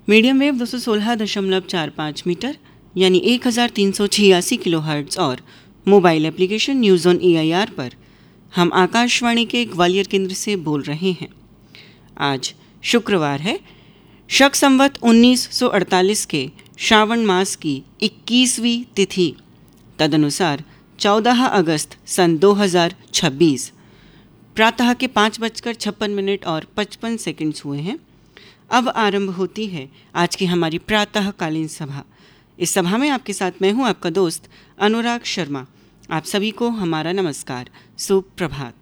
Medium wave 216.45 metre यानी 1386 kilohertz और mobile application news on AIR पर हम आकाशवाणी के ग्वालियर केंद्र से बोल रहे हैं। आज शुक्रवार है, शक संवत 1948 के श्रावण मास की 21वीं तिथि, तदनुसार 14 अगस्त सन 2026। प्रातः के 5:56 और 55 सेकंड्स हुए हैं। अब आरंभ होती है आज की हमारी प्रातःकालीन सभा। इस सभा में आपके साथ मैं हूं, आपका दोस्त अनुराग शर्मा। आप सभी को हमारा नमस्कार, सुप्रभात।